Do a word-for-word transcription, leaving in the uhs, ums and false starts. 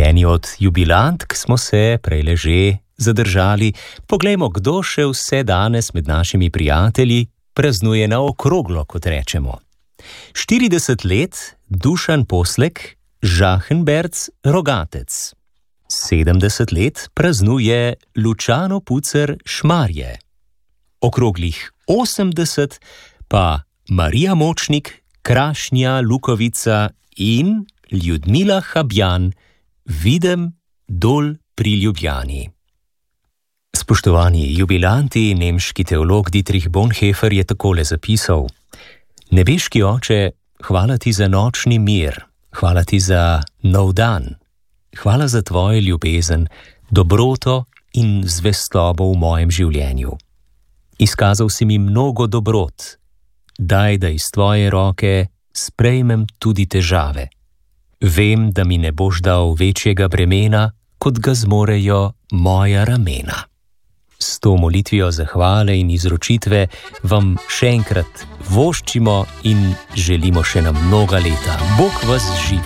Pri eni od jubilantk smo se prejle že zadržali. Poglejmo, kdo še vse danes med našimi prijatelji praznuje na okroglo, kot rečemo. štirideset let Dušan Poslek, Žahenberc, Rogatec. sedemdeset let praznuje Lučano Pucer, Šmarje. Okroglih osemdeset pa Marija Močnik, Krašnja, Lukovica in Ljudmila Habjan, Videm, Dol pri Ljubljani. Spoštovani jubilanti, nemški teolog Dietrich Bonhoeffer je takole zapisal: Nebeški oče, hvala ti za nočni mir, hvala ti za nov dan, hvala za tvojo ljubezen, dobroto in zvestobo v mojem življenju. Izkazal si mi mnogo dobrot, daj, da iz tvoje roke sprejmem tudi težave. Vem, da mi ne boš dal večjega bremena, kot ga zmorejo moja ramena. S to molitvijo zahvale in izročitve vam še enkrat voščimo in želimo še na mnoga leta. Bog vas živi.